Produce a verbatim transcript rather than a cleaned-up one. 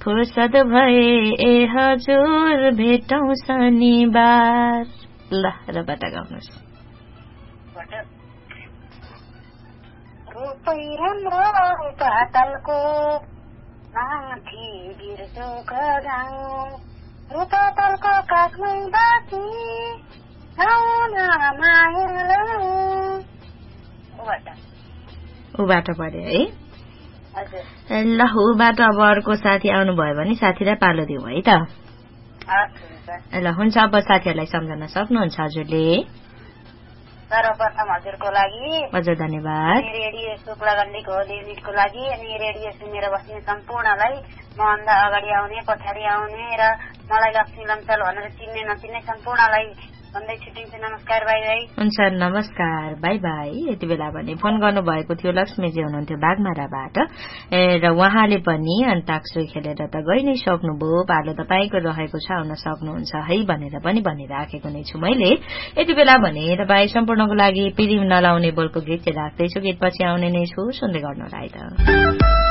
फुर्सद भए ए हजुर भेटौं शनिबार। ल रबाट गाउनुहोस्। रूपै राम्रो पातलको माथि बिर्सो गराउँ रूपतलको काखमै बाँकी गाउन माया उबाट पऱ्यो है। ल उबाट अब अर्को साथी आउनुभयो भने साथीलाई पालो दिउँ है त। ल हुन्छ, अब साथीहरूलाई सम्झाउन सक्नुहुन्छ हजुरले। सर्वप्रथम हजुरको लागि हजुर धन्यवाद। रेडियो शुक्लागण्डीको युनिटको लागि अनि रेडियो सुनेर बस्ने सम्पूर्णलाई, मभन्दा अगाडि आउने पछाडि आउने र मलाई लक्ष्मी लम्चल भनेर चिन्ने नचिन्ने सम्पूर्णलाई भन्दै छुट्टिन्छु। नमस्कार, बाई बाई। हुन्छ, नमस्कार, बाई बाई। यति बेला भने फोन गर्नुभएको थियो लक्ष्मीजी हुनुहुन्थ्यो बागमाराबाट र उहाँले पनि अन्ताक्षरी खेलेर त गइ नै सक्नुभयो। पालो तपाईँको रहेको छ, आउन सक्नुहुन्छ है भनेर पनि भनिराखेको नै छु मैले। यति बेला भने तपाईँ सम्पूर्णको लागि पिरिम नलाउने बोलको गीत राख्दैछु। गीत पछि आउने नै छु, सुन्दै गर्नु होला है त।